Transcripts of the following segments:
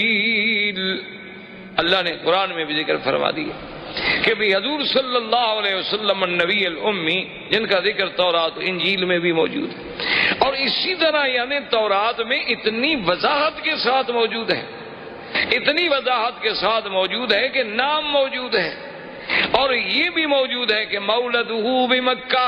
اللہ نے قرآن میں بھی ذکر فرما دیا کہ بھی حضور صلی اللہ علیہ وسلم النبی الامی، جن کا ذکر تورات انجیل میں بھی موجود ہے، اور اسی طرح یعنی تورات میں اتنی وضاحت کے ساتھ موجود ہے، اتنی وضاحت کے ساتھ موجود ہے کہ نام موجود ہے، اور یہ بھی موجود ہے کہ مولدہ بمکہ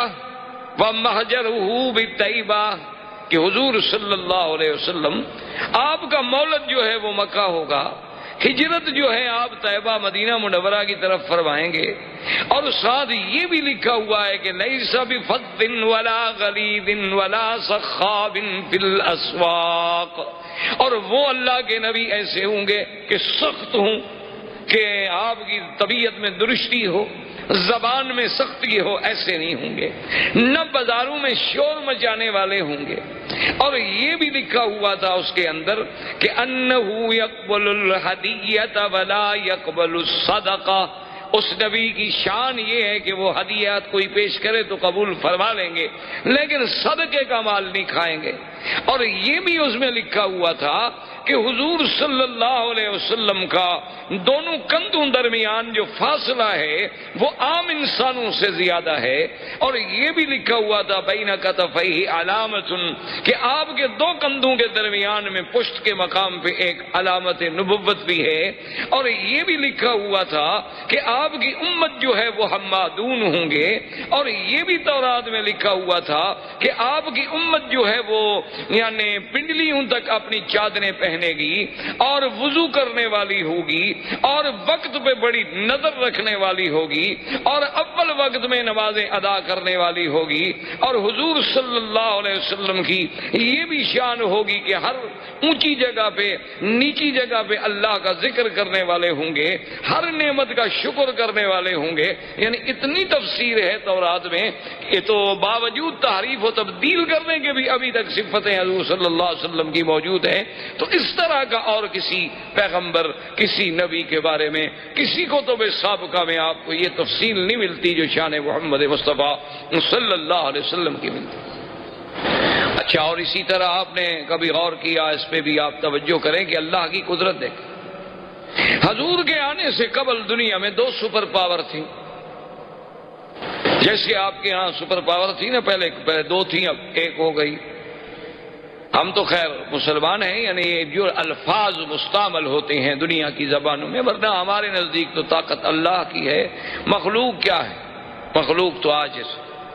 ومہجرہ بطیبہ، کہ حضور صلی اللہ علیہ وسلم آپ کا مولد جو ہے وہ مکہ ہوگا، ہجرت جو ہے آپ طیبہ مدینہ منورہ کی طرف فرمائیں گے، اور ساتھ یہ بھی لکھا ہوا ہے کہ لیس بفظ ولا غلیظ ولا سخاب فی الاسواق، اور وہ اللہ کے نبی ایسے ہوں گے کہ سخت ہوں، کہ آپ کی طبیعت میں درستی ہو، زبان میں سختی ہو، ایسے نہیں ہوں گے، نہ بازاروں میں شور مچانے والے ہوں گے، اور یہ بھی لکھا ہوا تھا اس کے اندر کہ انہ یقبل الہدیۃ ولا یقبل الصدقہ، اس نبی کی شان یہ ہے کہ وہ ہدیات کوئی پیش کرے تو قبول فرما لیں گے، لیکن صدقے کا مال نہیں کھائیں گے۔ اور یہ بھی اس میں لکھا ہوا تھا کہ حضور صلی اللہ علیہ وسلم کا دونوں کندھوں درمیان جو فاصلہ ہے وہ عام انسانوں سے زیادہ ہے، اور یہ بھی لکھا ہوا تھا بین کتفیہ علامت، کہ آپ کے دو کندھوں کے درمیان میں پشت کے مقام پہ ایک علامت نبوت بھی ہے، اور یہ بھی لکھا ہوا تھا کہ آپ کی امت جو ہے وہ حمادون ہوں گے، اور یہ بھی تورات میں لکھا ہوا تھا کہ آپ کی امت جو ہے وہ یعنی پنڈلیوں تک اپنی چادریں پہنے گی، اور وضو کرنے والی ہوگی، اور وقت پہ بڑی نظر رکھنے والی ہوگی، اور اول وقت میں نمازیں ادا کرنے والی ہوگی، اور حضور صلی اللہ علیہ وسلم کی یہ بھی شان ہوگی کہ ہر اونچی جگہ پہ نیچی جگہ پہ اللہ کا ذکر کرنے والے ہوں گے، ہر نعمت کا شکر کرنے والے ہوں گے۔ یعنی اتنی تفسیر ہے تورات میں، یہ تو باوجود تحریف و تبدیل کرنے کے بھی ابھی تک صفتیں حضور صلی اللہ علیہ وسلم کی موجود ہیں۔ تو اس طرح کا اور کسی پیغمبر، کسی نبی کے بارے میں کسی کو تو بے سابقہ میں آپ کو یہ تفصیل نہیں ملتی جو شان محمد مصطفیٰ صلی اللہ علیہ وسلم کی ملتی۔ اچھا، اور اسی طرح آپ نے کبھی غور کیا، اس پہ بھی آپ توجہ کریں کہ اللہ کی قدرت دیکھیں، حضور کے آنے سے قبل دنیا میں دو سپر پاور تھیں، جیسے آپ کے ہاں سپر پاور تھی نا، پہلے دو تھیں، اب ایک ہو گئی۔ ہم تو خیر مسلمان ہیں، یعنی جو الفاظ مستعمل ہوتے ہیں دنیا کی زبانوں میں، ورنہ ہمارے نزدیک تو طاقت اللہ کی ہے، مخلوق کیا ہے؟ مخلوق تو عاجز۔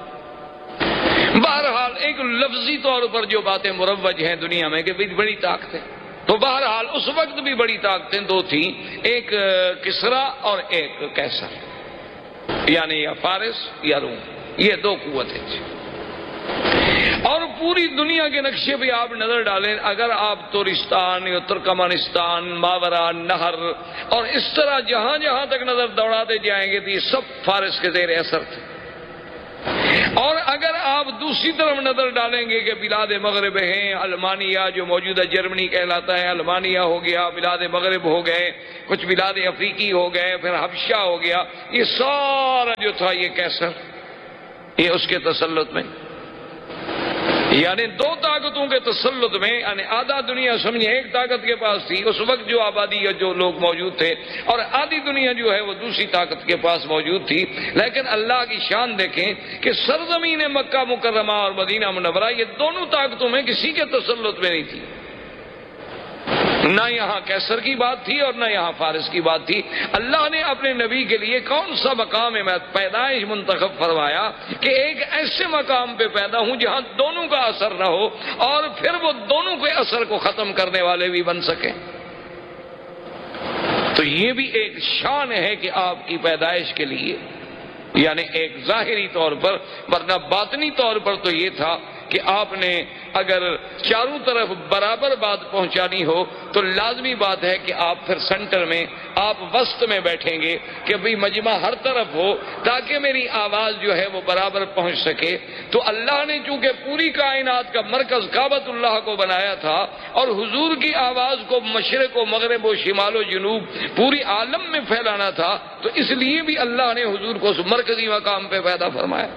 بہرحال ایک لفظی طور پر جو باتیں مروج ہیں دنیا میں کہ بڑی طاقت ہے، تو بہرحال اس وقت بھی بڑی طاقتیں دو تھیں، ایک کسرا اور ایک قیصر، یعنی یا فارس یا روم، یہ دو قوتیں تھیں۔ اور پوری دنیا کے نقشے پہ آپ نظر ڈالیں، اگر آپ ترکستان یا ترکمانستان، ماورا نہر اور اس طرح جہاں جہاں تک نظر دوڑاتے جائیں گے تو یہ سب فارس کے زیر اثر تھے۔ اور اگر آپ دوسری طرف نظر ڈالیں گے کہ بلاد مغرب ہیں، المانیہ جو موجودہ جرمنی کہلاتا ہے، المانیہ ہو گیا، بلاد مغرب ہو گئے، کچھ بلاد افریقی ہو گئے، پھر حبشہ ہو گیا، یہ سارا جو تھا یہ قیصر، یہ اس کے تسلط میں، یعنی دو طاقتوں کے تسلط میں، یعنی آدھا دنیا سمجھے ایک طاقت کے پاس تھی اس وقت جو آبادی یا جو لوگ موجود تھے، اور آدھی دنیا جو ہے وہ دوسری طاقت کے پاس موجود تھی۔ لیکن اللہ کی شان دیکھیں کہ سرزمین مکہ مکرمہ اور مدینہ منورہ یہ دونوں طاقتوں میں کسی کے تسلط میں نہیں تھی، نہ یہاں قیصر کی بات تھی اور نہ یہاں فارس کی بات تھی۔ اللہ نے اپنے نبی کے لیے کون سا مقام پیدائش منتخب فرمایا کہ ایک ایسے مقام پہ پیدا ہوں جہاں دونوں کا اثر نہ ہو، اور پھر وہ دونوں کے اثر کو ختم کرنے والے بھی بن سکیں۔ تو یہ بھی ایک شان ہے کہ آپ کی پیدائش کے لیے، یعنی ایک ظاہری طور پر، ورنہ باطنی طور پر تو یہ تھا کہ آپ نے اگر چاروں طرف برابر بات پہنچانی ہو تو لازمی بات ہے کہ آپ پھر سینٹر میں، آپ وسط میں بیٹھیں گے کہ بھئی مجمع ہر طرف ہو تاکہ میری آواز جو ہے وہ برابر پہنچ سکے۔ تو اللہ نے چونکہ پوری کائنات کا مرکز کعبۃ اللہ کو بنایا تھا، اور حضور کی آواز کو مشرق و مغرب و شمال و جنوب پوری عالم میں پھیلانا تھا، تو اس لیے بھی اللہ نے حضور کو اس مرکزی مقام پہ پیدا فرمایا۔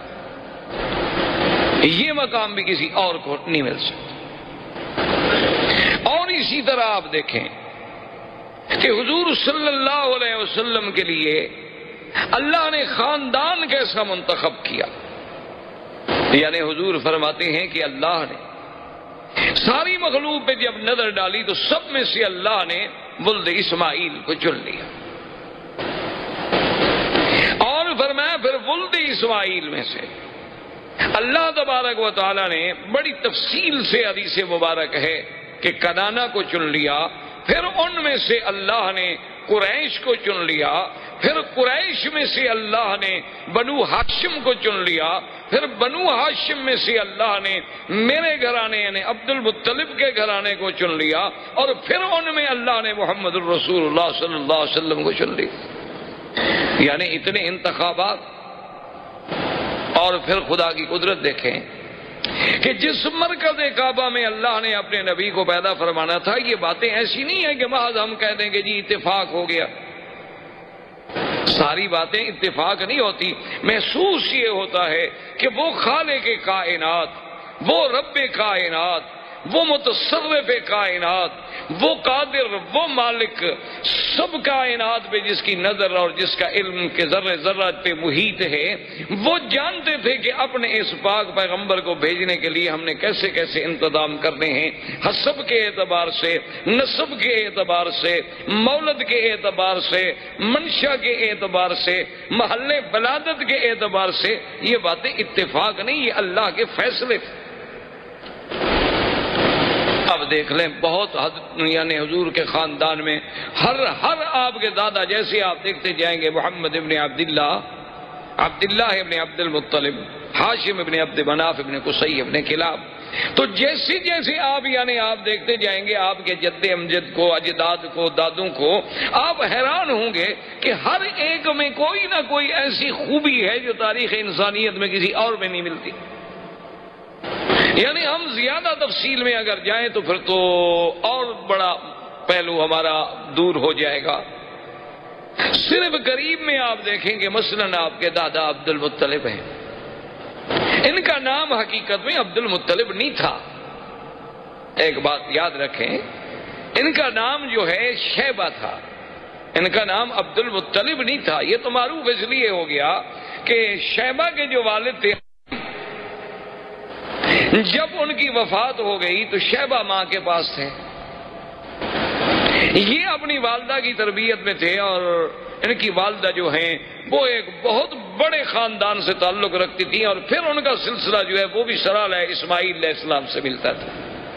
یہ مقام بھی کسی اور کو نہیں مل سکتا۔ اور اسی طرح آپ دیکھیں کہ حضور صلی اللہ علیہ وسلم کے لیے اللہ نے خاندان کیسا منتخب کیا. یعنی حضور فرماتے ہیں کہ اللہ نے ساری مخلوق پہ جب نظر ڈالی تو سب میں سے اللہ نے ولد اسماعیل کو چن لیا. اور فرمایا پھر ولد اسماعیل میں سے اللہ تبارک و تعالی نے بڑی تفصیل سے حدیث مبارک ہے کہ کنانا کو چن لیا. پھر ان میں سے اللہ نے قریش کو چن لیا. پھر قریش میں سے اللہ نے بنو ہاشم کو چن لیا. پھر بنو ہاشم میں سے اللہ نے میرے گھرانے یعنی عبد المطلب کے گھرانے کو چن لیا. اور پھر ان میں اللہ نے محمد الرسول اللہ صلی اللہ علیہ وسلم کو چن لیا. یعنی اتنے انتخابات. اور پھر خدا کی قدرت دیکھیں کہ جس مرکز کعبہ میں اللہ نے اپنے نبی کو پیدا فرمانا تھا، یہ باتیں ایسی نہیں ہیں کہ محض ہم کہہ دیں کہ جی اتفاق ہو گیا. ساری باتیں اتفاق نہیں ہوتی. محسوس یہ ہوتا ہے کہ وہ خالق کائنات، وہ رب کائنات، وہ متصرف کائنات، وہ قادر، وہ مالک سب کائنات پہ جس کی نظر اور جس کا علم کے ذرے ذرہ پہ محیط ہے، وہ جانتے تھے کہ اپنے اس پاک پیغمبر کو بھیجنے کے لیے ہم نے کیسے کیسے انتظام کرنے ہیں، حسب کے اعتبار سے، نسب کے اعتبار سے، مولد کے اعتبار سے، منشا کے اعتبار سے، محل ولادت کے اعتبار سے. یہ باتیں اتفاق نہیں، یہ اللہ کے فیصلے تھے. اب دیکھ لیں بہت حد یعنی حضور کے خاندان میں ہر آپ کے دادا جیسے آپ دیکھتے جائیں گے، محمد ابن عبداللہ ابن عبد المطلب، ہاشم ابن عبد مناف ابن قصی ابن کلاب. تو جیسے جیسے آپ یعنی آپ دیکھتے جائیں گے آپ کے جد امجد کو، اجداد کو، دادوں کو، آپ حیران ہوں گے کہ ہر ایک میں کوئی نہ کوئی ایسی خوبی ہے جو تاریخ انسانیت میں کسی اور میں نہیں ملتی. یعنی ہم زیادہ تفصیل میں اگر جائیں تو پھر تو اور بڑا پہلو ہمارا دور ہو جائے گا. صرف قریب میں آپ دیکھیں گے مثلاً آپ کے دادا عبد المطلب ہیں. ان کا نام حقیقت میں عبد المطلب نہیں تھا. ایک بات یاد رکھیں، ان کا نام جو ہے شیبہ تھا. ان کا نام عبد المطلب نہیں تھا. یہ تو معروف اس لیے ہو گیا کہ شیبہ کے جو والد تھے جب ان کی وفات ہو گئی تو شیبہ ماں کے پاس تھے. یہ اپنی والدہ کی تربیت میں تھے اور ان کی والدہ جو ہیں وہ ایک بہت بڑے خاندان سے تعلق رکھتی تھیں اور پھر ان کا سلسلہ جو ہے وہ بھی سرال ہے اسماعیل علیہ السلام سے ملتا تھا.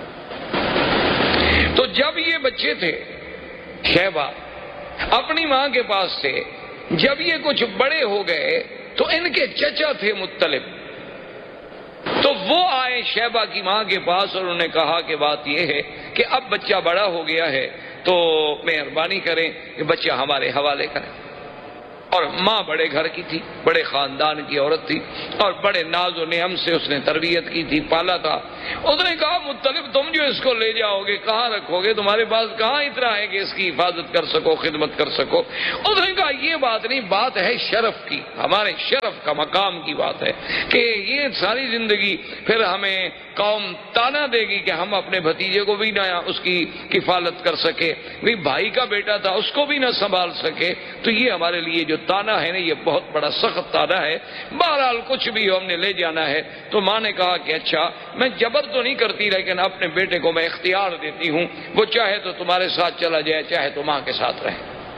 تو جب یہ بچے تھے شیبہ اپنی ماں کے پاس تھے. جب یہ کچھ بڑے ہو گئے تو ان کے چچا تھے مطلب، تو وہ آئے شیبہ کی ماں کے پاس اور انہوں نے کہا کہ بات یہ ہے کہ اب بچہ بڑا ہو گیا ہے تو مہربانی کریں کہ بچہ ہمارے حوالے کریں. اور ماں بڑے گھر کی تھی، بڑے خاندان کی عورت تھی اور بڑے ناز و نعم سے اس نے تربیت کی تھی، پالا تھا. اس نے کہا مطلب تم جو اس کو لے جاؤ گے کہاں رکھو گے؟ تمہارے پاس کہاں اتنا ہے کہ اس کی حفاظت کر سکو، خدمت کر سکو؟ اس نے کہا یہ بات نہیں، بات ہے شرف کی، ہمارے شرف کا مقام کی بات ہے کہ یہ ساری زندگی پھر ہمیں قوم تانا دے گی کہ ہم اپنے بھتیجے کو بھی نہ اس کی کفالت کر سکے، بھی بھائی کا بیٹا تھا اس کو بھی نہ سنبھال سکے. تو یہ ہمارے لیے جو تانا ہے نا یہ بہت بڑا سخت تانا ہے. بہرحال کچھ بھی ہو ہم نے لے جانا ہے. تو ماں نے کہا کہ اچھا میں جبر تو نہیں کرتی لیکن اپنے بیٹے کو میں اختیار دیتی ہوں، وہ چاہے تو تمہارے ساتھ چلا جائے چاہے تو ماں کے ساتھ رہے.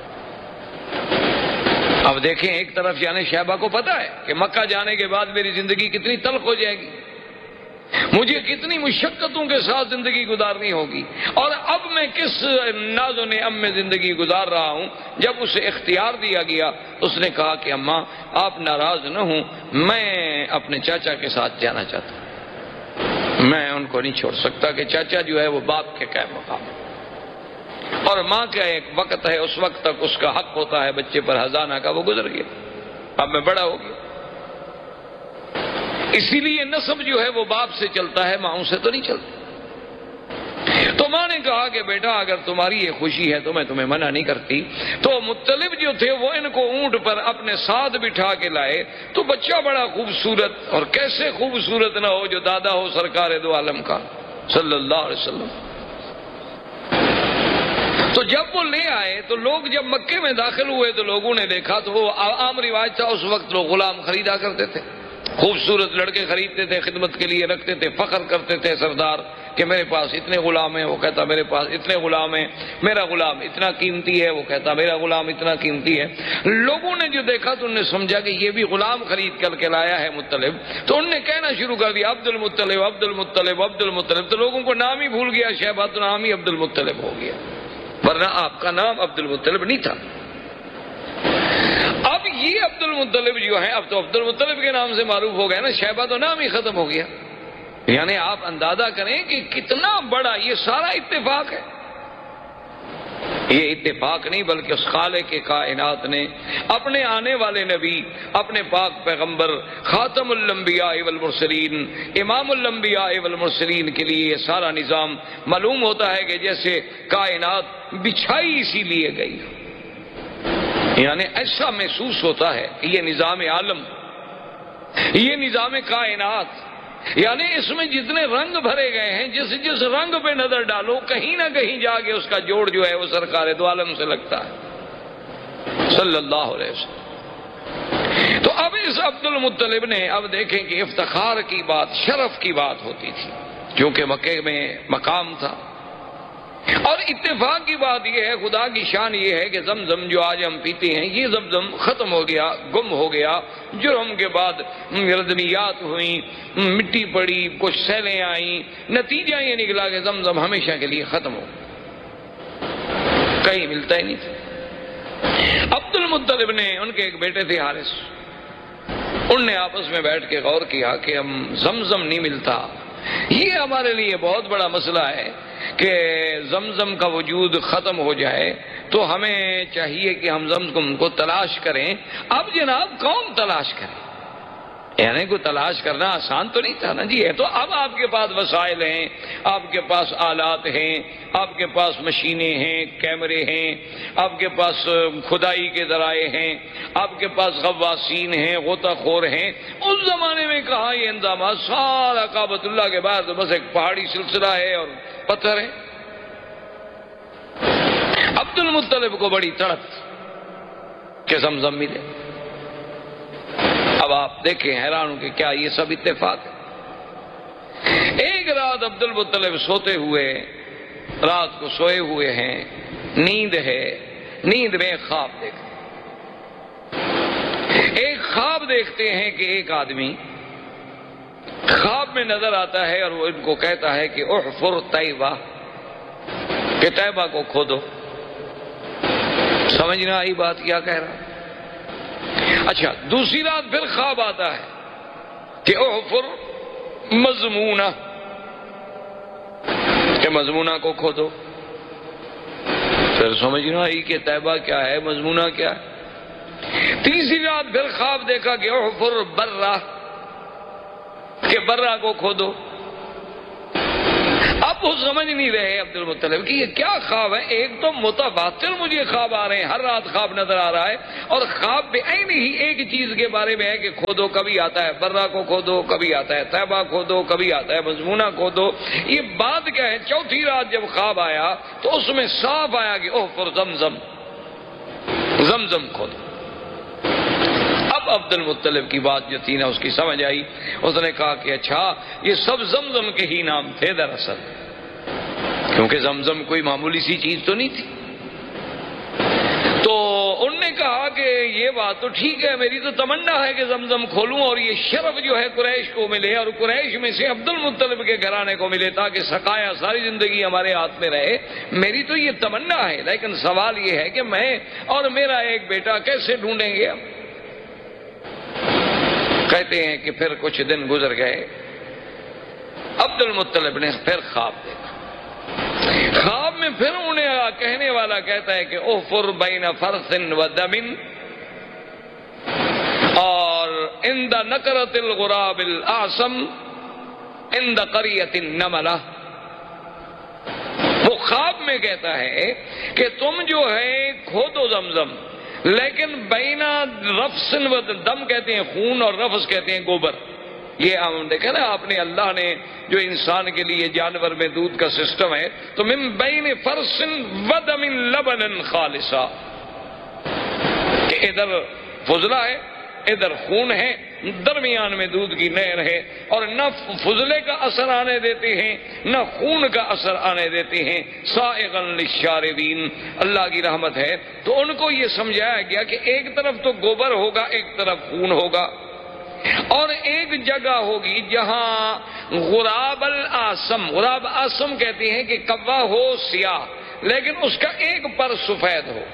اب دیکھیں ایک طرف یعنی شیبہ کو پتا ہے کہ مکہ جانے کے بعد میری زندگی کتنی تلخ ہو جائے گی، مجھے کتنی مشقتوں کے ساتھ زندگی گزارنی ہوگی، اور اب میں کس ناز و نعم میں زندگی گزار رہا ہوں. جب اسے اختیار دیا گیا اس نے کہا کہ اماں آپ ناراض نہ ہوں، میں اپنے چاچا کے ساتھ جانا چاہتا ہوں، میں ان کو نہیں چھوڑ سکتا کہ چاچا جو ہے وہ باپ کے قائم مقام ہے. اور ماں کا ایک وقت ہے، اس وقت تک اس کا حق ہوتا ہے بچے پر ہزانہ کا، وہ گزر گیا، اب میں بڑا ہو گیا. اسی لیے نسب جو ہے وہ باپ سے چلتا ہے، ماں سے تو نہیں چلتا. تو ماں نے کہا کہ بیٹا اگر تمہاری یہ خوشی ہے تو میں تمہیں منع نہیں کرتی. تو مطلب جو تھے وہ ان کو اونٹ پر اپنے ساتھ بٹھا کے لائے. تو بچہ بڑا خوبصورت، اور کیسے خوبصورت نہ ہو جو دادا ہو سرکار دو عالم کا صلی اللہ علیہ وسلم. تو جب وہ لے آئے تو لوگ جب مکے میں داخل ہوئے تو لوگوں نے دیکھا تو وہ عام رواج تھا اس وقت لوگ غلام خریدا کرتے تھے، خوبصورت لڑکے خریدتے تھے، خدمت کے لیے رکھتے تھے، فخر کرتے تھے سردار کہ میرے پاس اتنے غلام ہیں، وہ کہتا میرے پاس اتنے غلام ہیں، میرا غلام اتنا قیمتی ہے، وہ کہتا میرا غلام اتنا قیمتی ہے۔ لوگوں نے جو دیکھا تو انہوں نے سمجھا کہ یہ بھی غلام خرید کر کے لایا ہے مطلب، تو انہوں نے کہنا شروع کر دیا عبد المطلب عبد المطلب عبد المطلب، تو لوگوں کو نام ہی بھول گیا، شیبہ تو نام ہی عبد المطلب ہو گیا، ورنہ آپ کا نام عبد المطلب نہیں تھا۔ اب یہ عبد المطلب جو ہے اب تو عبد المطلب کے نام سے معروف ہو گیا نا، شیبہ تو نام ہی ختم ہو گیا۔ یعنی آپ اندازہ کریں کہ کتنا بڑا یہ سارا اتفاق ہے۔ یہ اتفاق نہیں بلکہ اس خالق کے کائنات نے اپنے آنے والے نبی، اپنے پاک پیغمبر خاتم الانبیاء والمرسلین، امام الانبیاء والمرسلین کے لیے یہ سارا نظام معلوم ہوتا ہے کہ جیسے کائنات بچھائی اسی لیے گئی، یعنی ایسا محسوس ہوتا ہے کہ یہ نظام عالم، یہ نظام کائنات، یعنی اس میں جتنے رنگ بھرے گئے ہیں، جس رنگ پہ نظر ڈالو کہیں نہ کہیں جا کے اس کا جوڑ جو ہے وہ سرکار دو عالم سے لگتا ہے صلی اللہ علیہ وسلم۔ تو اب اس عبد المطلب نے اب دیکھیں کہ افتخار کی بات، شرف کی بات ہوتی تھی کیونکہ مکے میں مقام تھا، اور اتفاق کی بات یہ ہے، خدا کی شان یہ ہے کہ زمزم جو آج ہم پیتے ہیں یہ زمزم ختم ہو گیا، گم ہو گیا، جرم کے بعد ردمیات ہوئیں، مٹی پڑی، کچھ سیلیں آئیں، نتیجہ یہ نکلا کہ زمزم ہمیشہ کے لیے ختم ہو، کہیں ملتا ہی نہیں تھا۔ عبد المطلب نے، ان کے ایک بیٹے تھے حارث، ان نے آپس میں بیٹھ کے غور کیا کہ ہم زمزم نہیں ملتا، یہ ہمارے لیے بہت بڑا مسئلہ ہے کہ زمزم کا وجود ختم ہو جائے، تو ہمیں چاہیے کہ ہم زمزم کو تلاش کریں۔ اب جناب کون تلاش کرے؟ یعنی کو تلاش کرنا آسان تو نہیں تھا نا جی، ہے تو اب آپ کے پاس وسائل ہیں، آپ کے پاس آلات ہیں، آپ کے پاس مشینیں ہیں، کیمرے ہیں، آپ کے پاس کھدائی کے ذرائع ہیں، آپ کے پاس غواصین ہیں، غوطہ خور ہیں۔ اس زمانے میں کہاں یہ انضامات، سارا کعبۃ اللہ کے باہر تو بس ایک پہاڑی سلسلہ ہے اور پتھر ہے۔ عبد المطلب کو بڑی تڑپ کہ زمزم ملے۔ اب آپ دیکھیں حیران ہوں کہ کیا یہ سب اتفاق ہے؟ ایک رات عبد المطلب سوتے ہوئے، رات کو سوئے ہوئے ہیں، نیند ہے، نیند میں خواب دیکھتے، ایک خواب دیکھتے ہیں کہ ایک آدمی خواب میں نظر آتا ہے اور وہ ان کو کہتا ہے کہ احفر طیبہ، کہ طیبہ کو کھودو۔ سمجھ نہ آئی بات کیا کہہ رہا؟ اچھا، دوسری رات پھر خواب آتا ہے کہ احفر مضمونہ، کہ مضمونہ کو کھودو۔ پھر سمجھ نہ آئی کہ طیبہ کیا ہے، مضمونہ کیا ہے۔ تیسری رات پھر خواب دیکھا کہ احفر برہ، کہ برہ کو کھودو۔ اب وہ سمجھ نہیں رہے عبد المطلب کہ یہ کیا خواب ہے، ایک تو متواتر مجھے خواب آ رہے ہیں، ہر رات خواب نظر آ رہا ہے، اور خواب بعین ہی ایک چیز کے بارے میں ہے کہ کھودو، کبھی آتا ہے برہ کو کھودو، کبھی آتا ہے طیبہ کھودو، کبھی آتا ہے مضمونہ کھودو۔ یہ بات کیا ہے؟ چوتھی رات جب خواب آیا تو اس میں صاف آیا کہ احفر زمزم، زمزم کھودو۔ اب عبد المطلب کی بات جو تھی نا اس کی سمجھ آئی، اس نے کہا کہ اچھا یہ سب زمزم کے ہی نام تھے دراصل، کیونکہ زمزم کوئی معمولی سی چیز تو نہیں تھی۔ تو انہوں نے کہا کہ یہ بات تو ٹھیک ہے، میری تو تمنا ہے کہ زمزم کھولوں اور یہ شرف جو ہے قریش کو ملے، اور قریش میں سے عبد المطلب کے گھرانے کو ملے، تاکہ سقایا ساری زندگی ہمارے ہاتھ میں رہے۔ میری تو یہ تمنا ہے، لیکن سوال یہ ہے کہ میں اور میرا ایک بیٹا کیسے ڈھونڈیں گے؟ کہتے ہیں کہ پھر کچھ دن گزر گئے، عبد المطلب نے پھر خواب دیکھا۔ خواب میں پھر انہیں کہنے والا کہتا ہے کہ احفر بین فرث و دم اور عند نکرت الغراب الاعصم عند قریۃ النملہ۔ وہ خواب میں کہتا ہے کہ تم جو ہے کھودو زمزم، لیکن بینا رفس و دم کہتے ہیں خون اور رفس کہتے ہیں گوبر، یہ ہم دیکھیں نا آپ نے، اللہ نے جو انسان کے لیے جانور میں دودھ کا سسٹم ہے، تو من بین فرس ودم لبن خالصا، کہ ادھر فضلہ ہے، ادھر خون ہے، درمیان میں دودھ کی نہر ہے، اور نہ فضلے کا اثر آنے دیتے ہیں نہ خون کا اثر آنے دیتے ہیں، سائغا للشاربین۔ اللہ کی رحمت ہے تو ان کو یہ سمجھایا گیا کہ ایک طرف تو گوبر ہوگا، ایک طرف خون ہوگا، اور ایک جگہ ہوگی جہاں غراب الاسم، غراب آسم کہتے ہیں کہ کوا ہو سیاہ لیکن اس کا ایک پر سفید ہو،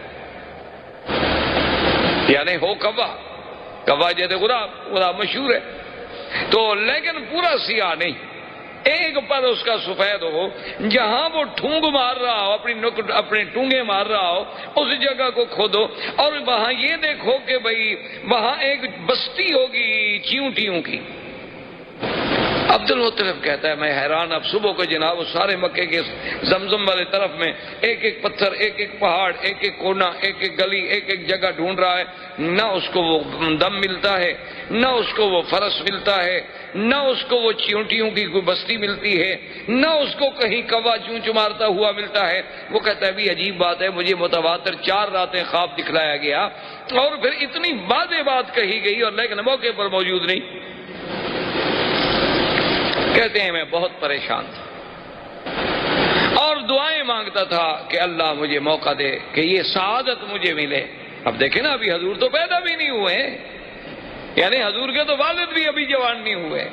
یعنی ہو کوا جیسے غراب مشہور ہے، تو لیکن پورا سیاہ نہیں، ایک پر اس کا سفید ہو، جہاں وہ ٹھونگ مار رہا ہو، اپنے ٹونگے مار رہا ہو، اس جگہ کو کھودو، اور وہاں یہ دیکھو کہ بھئی وہاں ایک بستی ہوگی چیونٹیوں کی۔ عبد المطلب کہتا ہے میں حیران، اب صبح کو جناب وہ سارے مکے کے زمزم والے طرف میں ایک ایک پتھر، ایک ایک پہاڑ، ایک ایک کونا، ایک ایک گلی، ایک ایک جگہ ڈھونڈ رہا ہے، نہ اس کو وہ دم ملتا ہے، نہ اس کو وہ فرس ملتا ہے، نہ اس کو وہ چیونٹیوں کی کوئی بستی ملتی ہے، نہ اس کو کہیں کوا چونچ مارتا ہوا ملتا ہے۔ وہ کہتا ہے بھی عجیب بات ہے، مجھے متواتر 4 راتیں خواب دکھلایا گیا اور پھر اتنی واضح بات کہی گئی اور لیکن موقع پر موجود نہیں۔ کہتے ہیں میں بہت پریشان تھا اور دعائیں مانگتا تھا کہ اللہ مجھے موقع دے کہ یہ سعادت مجھے ملے۔ اب دیکھیں نا، ابھی حضور تو پیدا بھی نہیں ہوئے، یعنی حضور کے تو والد بھی ابھی جوان نہیں ہوئے،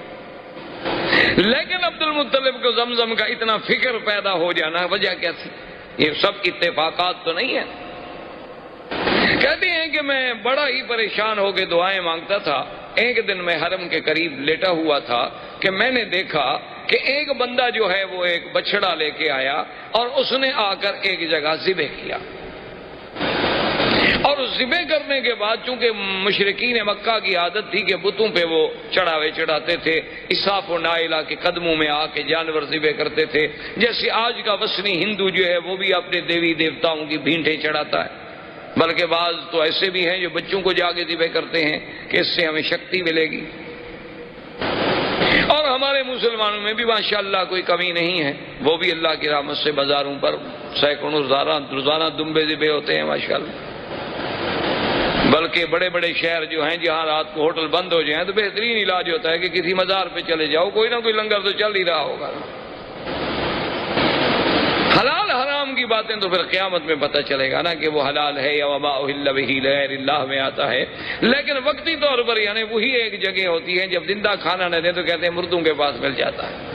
لیکن عبد المطلب کو زمزم کا اتنا فکر پیدا ہو جانا وجہ کیا تھی؟ یہ سب اتفاقات تو نہیں ہے۔ کہتے ہیں کہ میں بڑا ہی پریشان ہو کے دعائیں مانگتا تھا۔ ایک دن میں حرم کے قریب لیٹا ہوا تھا کہ میں نے دیکھا کہ ایک بندہ جو ہے وہ ایک بچڑا لے کے آیا اور اس نے آ کر ایک جگہ ذبح کیا، اور ذبح کرنے کے بعد چونکہ مشرکین مکہ کی عادت تھی کہ بتوں پہ وہ چڑھاوے چڑھاتے تھے، اسحاق و نائلہ کے قدموں میں آ کے جانور ذبح کرتے تھے، جیسے آج کا وثنی ہندو جو ہے وہ بھی اپنے دیوی دیوتاؤں کی بھینٹیں چڑھاتا ہے، بلکہ بعض تو ایسے بھی ہیں جو بچوں کو جا کے ذبح کرتے ہیں کہ اس سے ہمیں شکتی ملے گی۔ اور ہمارے مسلمانوں میں بھی ماشاءاللہ کوئی کمی نہیں ہے، وہ بھی اللہ کی رحمت سے بازاروں پر سینکڑوں روزانہ دمبے ذبح ہوتے ہیں ماشاءاللہ۔ بلکہ بڑے بڑے شہر جو ہیں جہاں رات کو ہوٹل بند ہو جائیں تو بہترین علاج ہوتا ہے کہ کسی مزار پہ چلے جاؤ، کوئی نہ کوئی لنگر تو چل ہی رہا ہوگا۔ حلال حرام کی باتیں تو پھر قیامت میں پتہ چلے گا نا کہ وہ حلال ہے یا وما اہل بہ لغیر اللہ میں آتا ہے، لیکن وقتی طور پر یعنی وہی ایک جگہ ہوتی ہے جب زندہ کھانا نہ دیں تو کہتے ہیں مردوں کے پاس مل جاتا ہے۔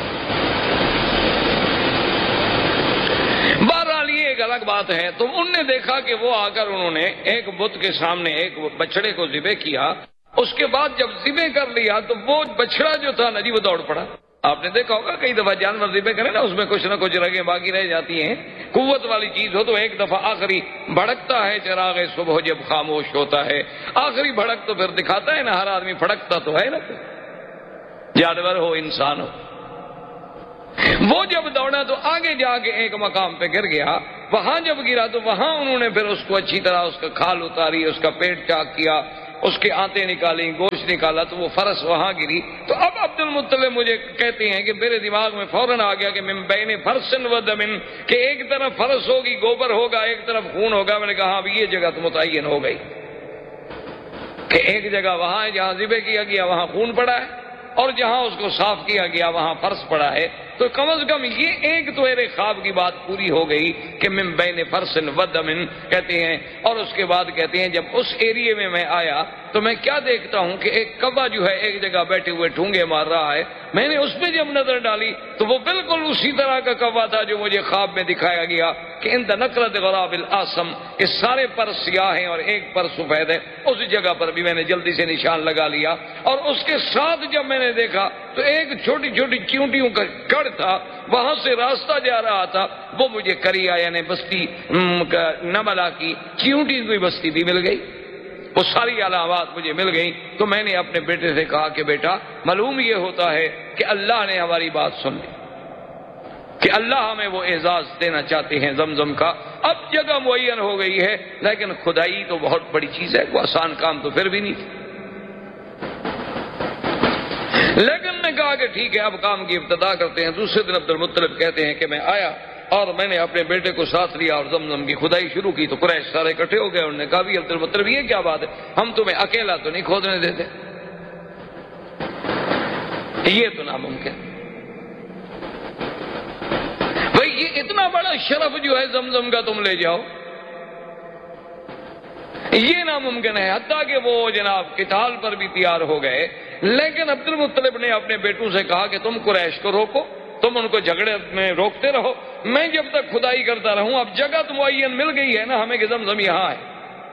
بہرحال یہ ایک الگ بات ہے۔ تو ان نے دیکھا کہ وہ آ کر انہوں نے ایک بت کے سامنے ایک بچڑے کو ذبح کیا، اس کے بعد جب ذبح کر لیا تو وہ بچڑا جو تھا نا جی وہ دوڑ پڑا۔ آپ نے دیکھا ہوگا کئی دفعہ جانور ذبح کریں نا اس میں کچھ نہ کچھ رگیں باقی رہ جاتی ہیں، قوت والی چیز ہو تو ایک دفعہ آخری بھڑکتا ہے چراغ صبح جب خاموش ہوتا ہے، آخری بھڑک تو پھر دکھاتا ہے نا، ہر آدمی بھڑکتا تو ہے نا، جانور ہو انسان ہو۔ وہ جب دوڑا تو آگے جا کے ایک مقام پہ گر گیا، وہاں جب گرا تو وہاں انہوں نے پھر اس کو اچھی طرح اس کا کھال اتاری، اس کا پیٹ چاک کیا، اس کے آنتیں نکالی، گوشت نکالا، تو وہ فرس وہاں گری۔ تو اب عبد المطلب مجھے کہتے ہیں کہ میرے دماغ میں فوراً آ گیا کہ من بین فرس و دم، کہ ایک طرف فرس ہوگی گوبر ہوگا، ایک طرف خون ہوگا۔ میں نے کہا اب یہ جگہ تو متعین ہو گئی کہ ایک جگہ وہاں ہے جہاں ذبح کیا گیا وہاں خون پڑا ہے، اور جہاں اس کو صاف کیا گیا وہاں فرس پڑا ہے۔ تو کم از کم یہ ایک تو میرے خواب کی بات پوری ہو گئی کہ من بین فرس و دم کہتے ہیں۔ اور اس کے بعد کہتے ہیں جب اس ایریے میں میں آیا تو میں کیا دیکھتا ہوں کہ ایک کوا جو ہے ایک جگہ بیٹھے ہوئے ٹھونگے مار رہا ہے۔ میں نے اس پہ جب نظر ڈالی تو وہ بالکل اسی طرح کا کوا تھا جو مجھے خواب میں دکھایا گیا کہ اند نقرۃ غراب الاسم، کہ سارے پر سیاہ ہیں اور ایک پر سفید ہے۔ اس جگہ پر بھی میں نے جلدی سے نشان لگا لیا، اور اس کے ساتھ جب میں نے دیکھا تو ایک چھوٹی چھوٹی چیونٹیوں کا گڑھ تھا، وہاں سے راستہ جا رہا تھا، وہ مجھے کریا یعنی بستی نملا کی چیونٹی کی بستی بھی مل گئی۔ وہ ساری علامات مجھے مل گئی۔ تو میں نے اپنے بیٹے سے کہا کہ بیٹا معلوم یہ ہوتا ہے کہ اللہ نے ہماری بات سن لی، کہ اللہ ہمیں وہ اعزاز دینا چاہتے ہیں زمزم کا۔ اب جگہ معین ہو گئی ہے، لیکن خدائی تو بہت بڑی چیز ہے، وہ آسان کام تو پھر بھی نہیں تھی۔ لیکن نے کہا کہ ٹھیک ہے اب کام کی ابتدا کرتے ہیں۔ دوسرے دن عبد المطلب کہتے ہیں کہ میں آیا اور میں نے اپنے بیٹے کو ساتھ لیا اور زمزم کی کھدائی شروع کی، تو قریش سارے اکٹھے ہو گئے۔ انہوں نے کہا بھی عبد المطلب یہ کیا بات ہے، ہم تمہیں اکیلا تو نہیں کھودنے دیتے، یہ تو ناممکن۔ بھئی یہ اتنا بڑا شرف جو ہے زمزم کا تم لے جاؤ، یہ ناممکن ہے۔ حتیٰ کہ وہ جناب قتال پر بھی تیار ہو گئے، لیکن عبد المطلب نے اپنے بیٹوں سے کہا کہ تم قریش کو روکو، تم ان کو جھگڑے میں روکتے رہو، میں جب تک کھدائی کرتا رہوں۔ اب جگہ تو معین مل گئی ہے نا ہمیں کہ زمزم یہاں ہے۔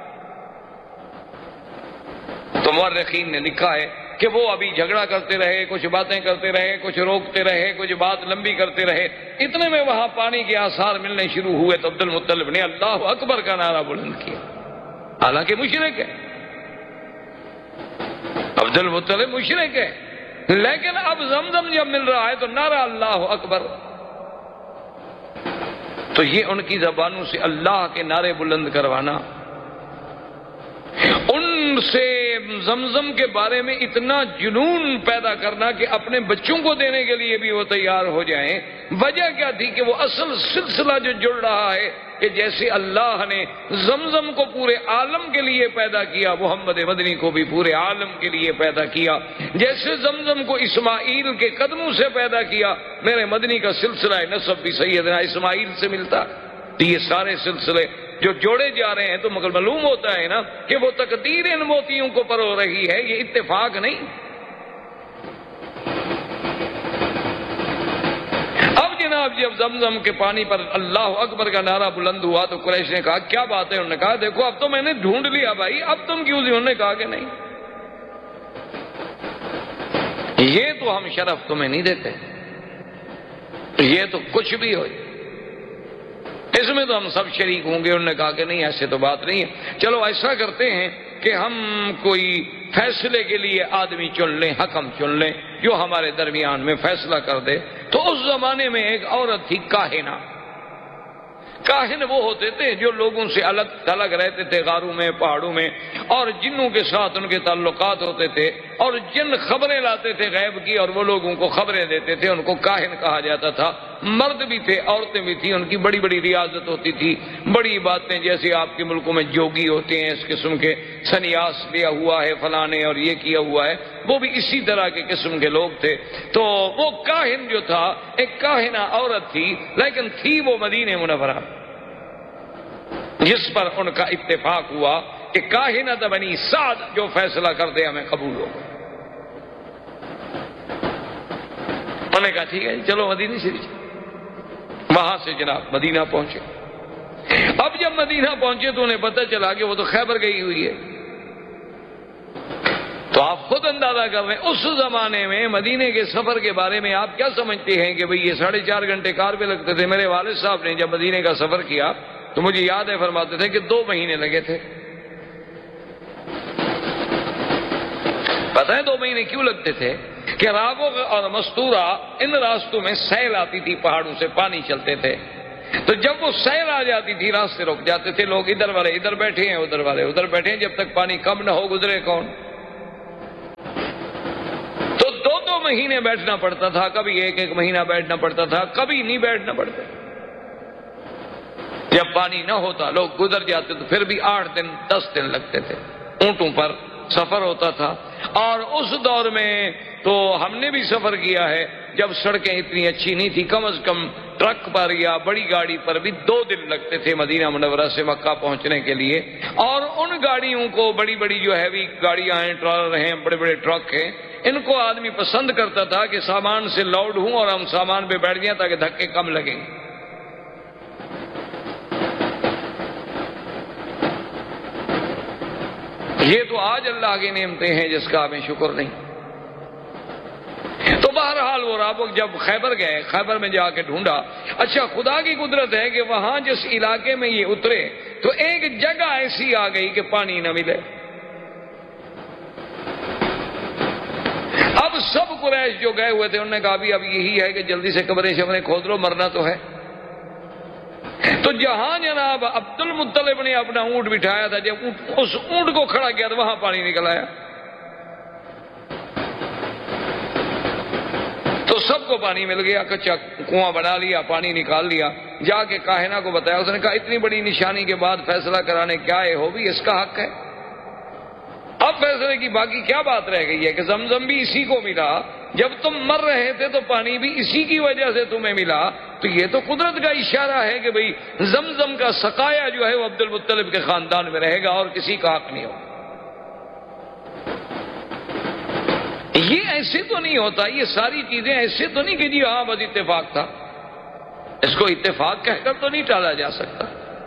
تو مورخین نے لکھا ہے کہ وہ ابھی جھگڑا کرتے رہے، کچھ باتیں کرتے رہے، کچھ روکتے رہے، کچھ بات لمبی کرتے رہے، اتنے میں وہاں پانی کے آثار ملنے شروع ہوئے تو عبد المطلب نے اللہ اکبر کا نعرہ بلند کیا، حالانکہ مشرک ہے، عبد المطلب مشرک ہے، لیکن اب زمزم جب مل رہا ہے تو نعرہ اللہ اکبر۔ تو یہ ان کی زبانوں سے اللہ کے نعرے بلند کروانا، ان سے زمزم کے بارے میں اتنا جنون پیدا کرنا کہ اپنے بچوں کو دینے کے لیے بھی وہ تیار ہو جائیں۔ وجہ کیا تھی کہ وہ اصل سلسلہ جو جڑ رہا ہے کہ جیسے اللہ نے زمزم کو پورے عالم کے لیے پیدا کیا، محمد مدنی کو بھی پورے عالم کے لیے پیدا کیا، جیسے زمزم کو اسماعیل کے قدموں سے پیدا کیا، میرے مدنی کا سلسلہ نسب بھی سیدنا اسماعیل سے ملتا۔ تو یہ سارے سلسلے جو جوڑے جا رہے ہیں تو مگر معلوم ہوتا ہے نا کہ وہ تقدیر ان موتیوں کو پرو رہی ہے، یہ اتفاق نہیں۔ اب جناب جب زمزم کے پانی پر اللہ اکبر کا نعرہ بلند ہوا تو قریش نے کہا کیا بات ہے؟ انہوں نے کہا دیکھو اب تو میں نے ڈھونڈ لیا بھائی، اب تم کیوں؟ انہوں نے کہا کہ نہیں، یہ تو ہم شرف تمہیں نہیں دیتے، یہ تو کچھ بھی ہو اس میں تو ہم سب شریک ہوں گے۔ انہوں نے کہا کہ نہیں ایسے تو بات نہیں ہے، چلو ایسا کرتے ہیں کہ ہم کوئی فیصلے کے لیے آدمی چن لیں، حکم چن لیں جو ہمارے درمیان میں فیصلہ کر دے۔ تو اس زمانے میں ایک عورت تھی کاہنہ۔ کاہن وہ ہوتے تھے جو لوگوں سے الگ تھلگ رہتے تھے، غاروں میں، پہاڑوں میں، اور جنوں کے ساتھ ان کے تعلقات ہوتے تھے، اور جن خبریں لاتے تھے غیب کی اور وہ لوگوں کو خبریں دیتے تھے، ان کو کاہن کہا جاتا تھا۔ مرد بھی تھے، عورتیں بھی تھیں، ان کی بڑی بڑی ریاضت ہوتی تھی، بڑی باتیں جیسے آپ کے ملکوں میں جوگی ہوتے ہیں اس قسم کے، سنیاس لیا ہوا ہے فلاں نے اور یہ کیا ہوا ہے، وہ بھی اسی طرح کے قسم کے لوگ تھے۔ تو وہ کاہن جو تھا ایک کاہنہ عورت تھی، لیکن تھی وہ مدینہ منورہ، جس پر ان کا اتفاق ہوا کہ کاہنہ بنی سعد جو فیصلہ کر دے ہمیں قبول ہوگا۔ انہوں نے کہا ٹھیک ہے چلو مدینہ شریف۔ وہاں سے جناب مدینہ پہنچے۔ اب جب مدینہ پہنچے تو انہیں پتہ چلا کہ وہ تو خیبر گئی ہوئی ہے۔ تو آپ خود اندازہ کر رہے ہیں اس زمانے میں مدینے کے سفر کے بارے میں آپ کیا سمجھتے ہیں کہ بھئی یہ 4.5 گھنٹے کار پہ لگتے تھے۔ میرے والد صاحب نے جب مدینے کا سفر کیا تو مجھے یاد ہے فرماتے تھے کہ 2 مہینے لگے تھے۔ پتہ ہے 2 مہینے کیوں لگتے تھے؟ کہ راوغ اور مستورہ ان راستوں میں سیل آتی تھی، پہاڑوں سے پانی چلتے تھے، تو جب وہ سیل آ جاتی تھی راستے رک جاتے تھے، لوگ ادھر والے ادھر بیٹھے ہیں، ادھر والے ادھر بیٹھے ہیں، جب تک پانی کم نہ ہو گزرے کون؟ تو 2 مہینے بیٹھنا پڑتا تھا، کبھی 1 مہینہ بیٹھنا پڑتا تھا، کبھی نہیں بیٹھنا پڑتا۔ جب پانی نہ ہوتا لوگ گزر جاتے تو پھر بھی 8 دن 10 دن لگتے تھے، اونٹوں پر سفر ہوتا تھا۔ اور اس دور میں تو ہم نے بھی سفر کیا ہے جب سڑکیں اتنی اچھی نہیں تھی، کم از کم ٹرک پر یا بڑی گاڑی پر بھی 2 دن لگتے تھے مدینہ منورہ سے مکہ پہنچنے کے لیے۔ اور ان گاڑیوں کو بڑی بڑی جو ہیوی گاڑیاں ہیں، ٹرالر ہیں، بڑے بڑے ٹرک ہیں، ان کو آدمی پسند کرتا تھا کہ سامان سے لوڈ ہوں اور ہم سامان پہ بیٹھ جائیں تاکہ دھکے کم لگیں۔ یہ تو آج اللہ کی نعمتیں ہیں جس کا ہمیں شکر نہیں۔ تو بہرحال وہ رابق جب خیبر گئے، خیبر میں جا کے ڈھونڈا۔ اچھا خدا کی قدرت ہے کہ وہاں جس علاقے میں یہ اترے تو ایک جگہ ایسی آ گئی کہ پانی نہ ملے۔ اب سب قریش جو گئے ہوئے تھے انہوں نے کہا بھی اب یہی ہے کہ جلدی سے قبریں شبریں کھود لو، مرنا تو ہے۔ تو جہاں جناب عبد المطلب نے اپنا اونٹ بٹھایا تھا، جب اس اونٹ کو کھڑا کیا تو وہاں پانی نکل آیا۔ تو سب کو پانی مل گیا، کچا کنواں بنا لیا، پانی نکال لیا، جا کے کاہنہ کو بتایا، اس نے کہا اتنی بڑی نشانی کے بعد فیصلہ کرانے کیا ہے، ہو بھی اس کا حق ہے۔ اب فیصلے کی باقی کیا بات رہ گئی ہے کہ زمزم بھی اسی کو ملا، جب تم مر رہے تھے تو پانی بھی اسی کی وجہ سے تمہیں ملا، تو یہ تو قدرت کا اشارہ ہے کہ بھئی زمزم کا سقایا جو ہے وہ عبد المطلب کے خاندان میں رہے گا اور کسی کا حق نہیں ہوگا۔ یہ ایسے تو نہیں ہوتا، یہ ساری چیزیں ایسے تو نہیں کہ جی ہاں بس اتفاق تھا، اس کو اتفاق کہہ کر تو نہیں ٹالا جا سکتا۔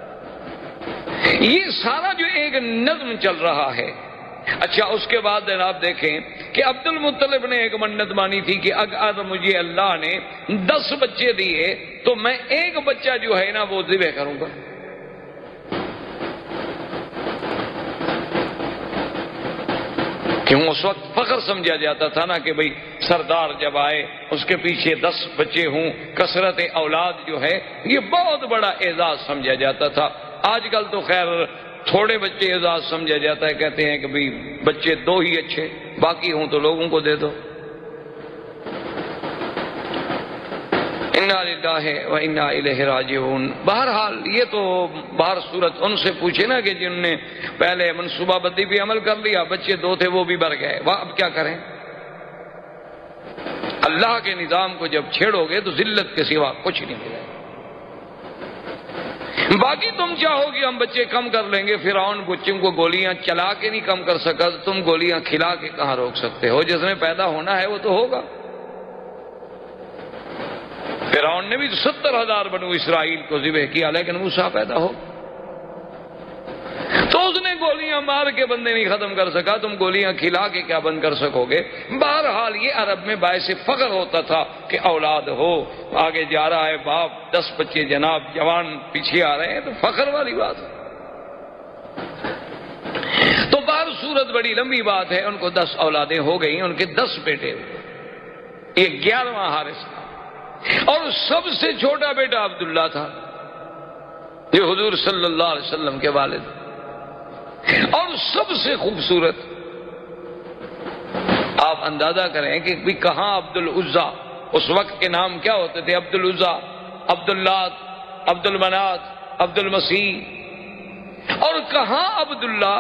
یہ سارا جو ایک نظم چل رہا ہے۔ اچھا، اس کے بعد جناب دیکھیں کہ عبد المطلب نے ایک منت مانی تھی کہ اگر مجھے اللہ نے 10 بچے دیے تو میں ایک بچہ جو ہے نا وہ ذبح کروں گا۔ کیوں اس وقت فخر سمجھا جاتا تھا نا کہ بھئی سردار جب آئے اس کے پیچھے 10 بچے ہوں، کثرت اولاد جو ہے یہ بہت بڑا اعزاز سمجھا جاتا تھا۔ آج کل تو خیر تھوڑے بچے اعزاز سمجھا جاتا ہے، کہتے ہیں کہ بھئی بچے 2 ہی اچھے، باقی ہوں تو لوگوں کو دے دو۔ انا للہ و انا الیہ راجعون۔ بہرحال یہ تو باہر صورت ان سے پوچھے نا کہ جن نے پہلے منصوبہ بندی پہ عمل کر لیا، بچے 2 تھے وہ بھی مر گئے، اب کیا کریں؟ اللہ کے نظام کو جب چھیڑو گے تو ذلت کے سوا کچھ نہیں ملے۔ باقی تم چاہو کہ ہم بچے کم کر لیں گے، فرعون بچوں کو گولیاں چلا کے نہیں کم کر سکا، تم گولیاں کھلا کے کہاں روک سکتے ہو؟ جس نے پیدا ہونا ہے وہ تو ہوگا۔ فرعون نے بھی 70,000 بنو اسرائیل کو ذبح کیا لیکن موسیٰ پیدا ہو، تو اس نے گولیاں مار کے بندے نہیں ختم کر سکا، تم گولیاں کھلا کے کیا بند کر سکو گے؟ بہرحال یہ عرب میں باعث فخر ہوتا تھا کہ اولاد ہو، آگے جا رہا ہے باپ، 10 بچے جناب جوان پیچھے آ رہے ہیں تو فخر والی بات ہے۔ تو بہر صورت بڑی لمبی بات ہے، ان کو 10 اولادیں ہو گئیں، ان کے 10 بیٹے ہوئے، یہ 11واں حارث تھا، اور سب سے چھوٹا بیٹا عبداللہ تھا جو حضور صلی اللہ علیہ وسلم کے والد، اور سب سے خوبصورت۔ آپ اندازہ کریں کہ بھی کہاں عبد العزا، اس وقت کے نام کیا ہوتے تھے؟ عبد العزا، عبد اللات، عبد المنات، عبد المسیح، اور کہاں عبداللہ،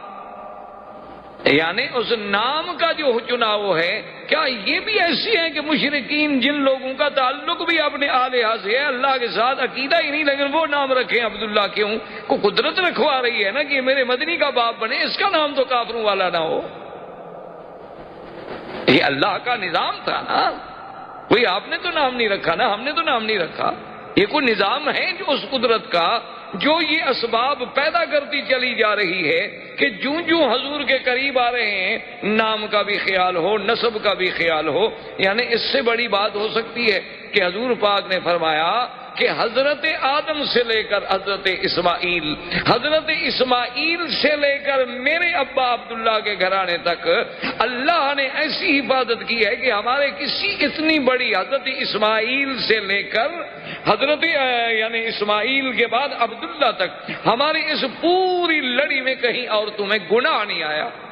یعنی اس نام کا جو چناؤ ہے، کیا یہ بھی ایسی ہے کہ مشرکین جن لوگوں کا تعلق بھی اپنے آلہہ سے ہے، اللہ کے ساتھ عقیدہ ہی نہیں، لیکن وہ نام رکھیں عبداللہ؟ کیوں؟ کو قدرت رکھوا رہی ہے نا کہ میرے مدنی کا باپ بنے، اس کا نام تو کافروں والا نہ ہو۔ یہ اللہ کا نظام تھا نا، وہی آپ نے تو نام نہیں رکھا نا، ہم نے تو نام نہیں رکھا۔ یہ کوئی نظام ہے جو اس قدرت کا جو یہ اسباب پیدا کرتی چلی جا رہی ہے کہ جوں حضور کے قریب آ رہے ہیں نام کا بھی خیال ہو، نسب کا بھی خیال ہو۔ یعنی اس سے بڑی بات ہو سکتی ہے کہ حضور پاک نے فرمایا کہ حضرت آدم سے لے کر حضرت اسماعیل سے لے کر میرے ابا عبداللہ کے گھرانے تک اللہ نے ایسی حفاظت کی ہے کہ ہمارے کسی اتنی بڑی حضرت اسماعیل سے لے کر حضرت یعنی اسماعیل کے بعد عبداللہ تک ہماری اس پوری لڑی میں کہیں اور تمہیں گناہ نہیں آیا۔